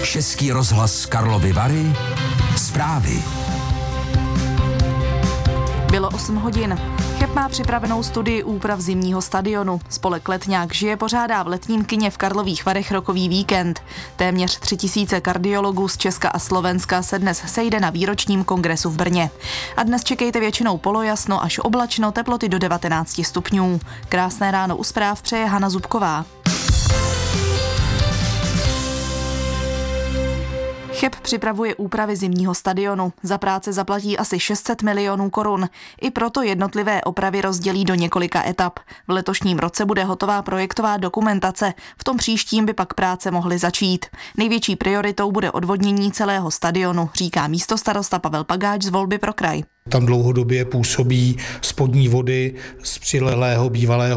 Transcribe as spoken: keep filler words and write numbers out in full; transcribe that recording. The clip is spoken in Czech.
Český rozhlas Karlovy Vary. Zprávy. Bylo osm hodin. Cheb má připravenou studii úprav zimního stadionu. Spolek Letňák žije pořádá v letním kině v Karlových Varech rokový víkend. Téměř tři tisíce kardiologů z Česka a Slovenska se dnes sejde na výročním kongresu v Brně. A dnes čekejte většinou polojasno až oblačno, teploty do devatenáct stupňů. Krásné ráno u zpráv přeje Hana Zubková. Cheb připravuje úpravy zimního stadionu. Za práce zaplatí asi šest set milionů korun. I proto jednotlivé opravy rozdělí do několika etap. V letošním roce bude hotová projektová dokumentace. V tom příštím by pak práce mohly začít. Největší prioritou bude odvodnění celého stadionu, říká místostarosta Pavel Pagáč z Volby pro kraj. Tam dlouhodobě působí spodní vody z přilehlého bývalého